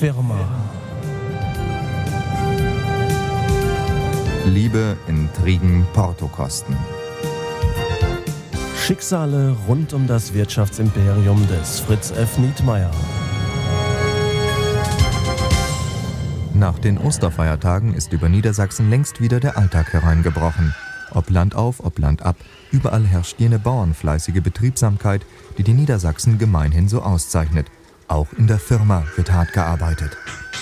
Firma. Liebe, Intrigen, Portokosten. Schicksale rund um das Wirtschaftsimperium des Fritz F. Nietmeyer. Nach den Osterfeiertagen ist über Niedersachsen längst wieder der Alltag hereingebrochen. Ob Land auf, ob Land ab, überall herrscht jene bauernfleißige Betriebsamkeit, die Niedersachsen gemeinhin so auszeichnet. Auch in der Firma wird hart gearbeitet.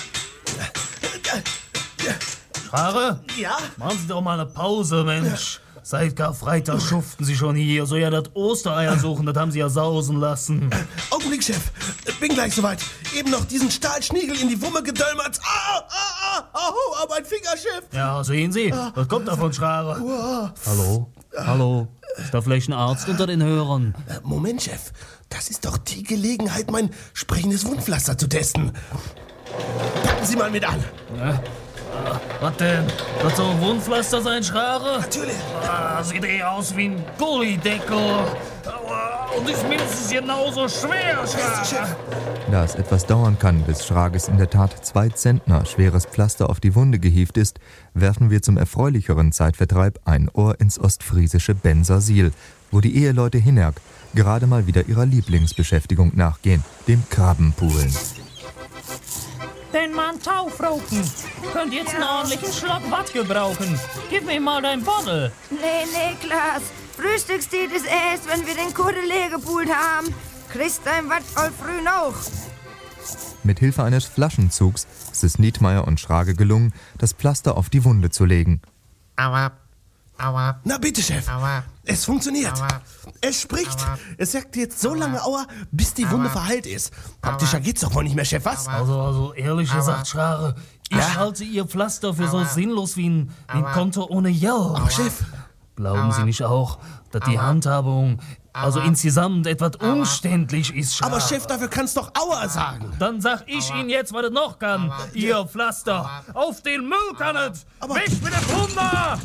Schare? Ja? Machen Sie doch mal eine Pause, Mensch. Seit Karfreitag schuften Sie schon hier. So ja, das Ostereier suchen, das haben Sie ja sausen lassen. Augenblick, Chef. Bin gleich soweit. Eben noch diesen Stahlschniegel in die Wumme gedölmert. Au, mein Finger, Chef. Ja, sehen Sie. Was kommt da von Schare? Hallo? Ist da vielleicht ein Arzt unter den Hörern? Moment, Chef. Das ist doch die Gelegenheit, mein sprechendes Wundpflaster zu testen. Packen Sie mal mit an. Was denn? Wird so ein Wundpflaster sein, Schare? Natürlich. Sieht aus wie ein Gullideckel. Und ist mindestens genauso schwer, Schare. Da es etwas dauern kann, bis Schrages in der Tat 2 Zentner schweres Pflaster auf die Wunde gehievt ist, werfen wir zum erfreulicheren Zeitvertreib ein Ohr ins ostfriesische Bensersiel, wo die Eheleute Hinnerk gerade mal wieder ihrer Lieblingsbeschäftigung nachgehen, dem Krabbenpoolen. Den Mann Taufroten. Könnt jetzt einen ordentlichen Schluck Watt gebrauchen. Gib mir mal dein Bottle. Nee, Klaas. Frühstückstiet ist erst, wenn wir den Kudde leer gepult haben. Kriegst dein Watt all früh noch. Mit Hilfe eines Flaschenzugs ist es Nietmeyer und Schrage gelungen, das Pflaster auf die Wunde zu legen. Aua. Na bitte, Chef. Aua. Es funktioniert. Aua. Es spricht. Aua. Es sagt jetzt so lange Aua, bis die Wunde verheilt ist. Praktischer geht's doch wohl nicht mehr, Chef, was? Also ehrlich gesagt, Schrare, ich halte Ihr Pflaster für so sinnlos wie ein Konto ohne Geld. Ach, Chef. Glauben Sie nicht auch, dass die Handhabung insgesamt etwas umständlich ist, Schrare? Aber Chef, dafür kannst doch Aua sagen. Dann sag ich Ihnen jetzt, was es noch kann. Ihr Pflaster. Auf den Müll kann es. Weg mit dem Wunder!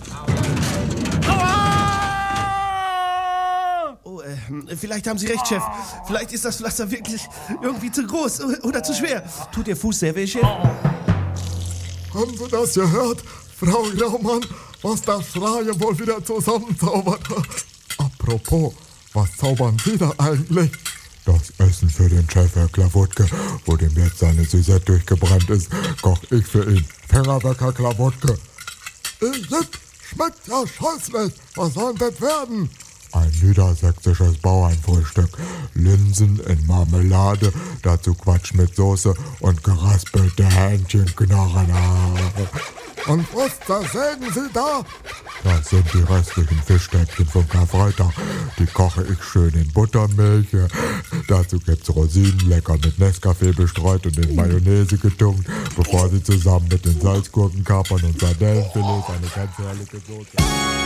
Oh, vielleicht haben Sie recht, Chef. Vielleicht ist das Pflaster wirklich irgendwie zu groß oder zu schwer. Tut Ihr Fuß sehr weh, Chef? Haben Sie das gehört, Frau Graumann, was der Schrage wohl wieder zusammenzaubert? Apropos, was zaubern Sie da eigentlich? Das Essen für den Chef, Herr Klawutke, wo dem jetzt seine Süße durchgebrannt ist, koch ich für ihn. Fingerwecker Klawutke. Schmeckt ja scheußlich. Was soll denn das werden? Ein niedersächsisches Bauernfrühstück. Linsen in Marmelade, dazu Quatsch mit Soße und geraspelte Hähnchenknochen. Und was, da sehen Sie da? Das sind die restlichen Fischstäbchen vom Karfreitag. Die koche ich schön in Buttermilch. Dazu gibt's Rosinen, lecker mit Nescafé bestreut und in Mayonnaise getunkt, bevor sie zusammen mit den Salzgurkenkapern und Sardellenfilets eine ganz herrliche Soße...